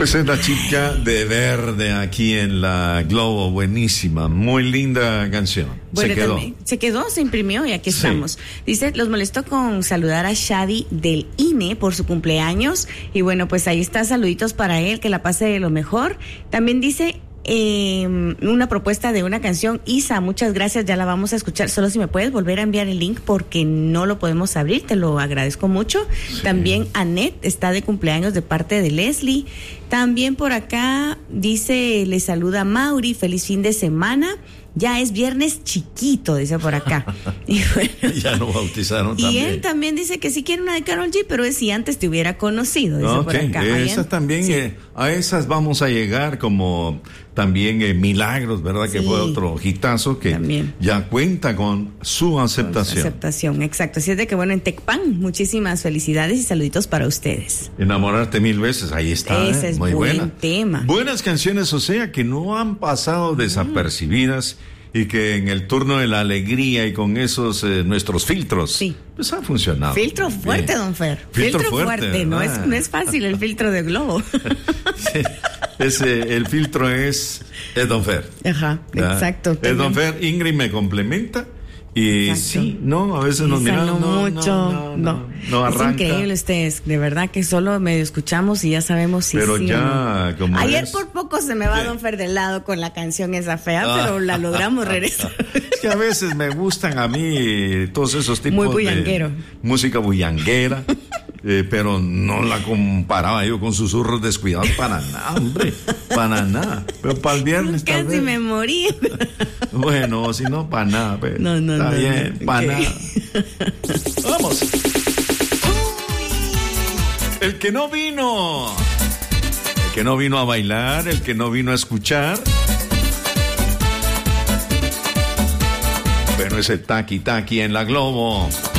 Pues es la chica de verde aquí en la Globo, buenísima, muy linda canción. Bueno, se imprimió y aquí estamos. Dice, los molestó con saludar a Shadi del INE por su cumpleaños y bueno, pues ahí está, saluditos para él, que la pase de lo mejor. También dice una propuesta de una canción. Isa, muchas gracias, ya la vamos a escuchar. Solo si me puedes volver a enviar el link porque no lo podemos abrir, te lo agradezco mucho. Sí. También Annette está de cumpleaños de parte de Leslie. También por acá dice, le saluda Mauri, feliz fin de semana. Ya es viernes chiquito, dice por acá. Y bueno, ya lo bautizaron y también. Y él también dice que sí quiere una de Karol G, pero es si antes te hubiera conocido, dice por acá. Esas también, sí. A esas vamos a llegar, como también Milagros, ¿verdad? Sí. Que fue otro hitazo que también ya cuenta con su aceptación. Con aceptación, exacto. Así es de que bueno, en Tecpan, muchísimas felicidades y saluditos para ustedes. Enamorarte 1000 veces, ahí está. Ese es muy buen buena. tema. Buenas canciones, o sea, que no han pasado desapercibidas. Y que en el turno de la alegría y con esos nuestros filtros, sí, pues ha funcionado. Filtro fuerte, bien. Don Fer. Filtro fuerte. No es fácil el filtro de Globo. Sí, el filtro es Don Fer. Ajá, exacto. Es Don Fer. Ingrid me complementa. Y exacto. Sí, no, a veces nos miramos. No arranca. Es increíble ustedes, de verdad que solo medio escuchamos y ya sabemos si pero sí ya, o no. Como ayer por poco se me va Don Fer del lado con la canción esa fea, pero la logramos regresar. Es que a veces me gustan a mí todos esos tipos muy bullanguero. De música bullanguera. Pero no la comparaba yo con susurros descuidados para nada, hombre, para nada. Pero para el viernes casi me morí. Bueno, si no, para nada. Pero no, está bien, para nada. Vamos. El que no vino a bailar, el que no vino a escuchar. Bueno, ese taqui taqui en la Globo.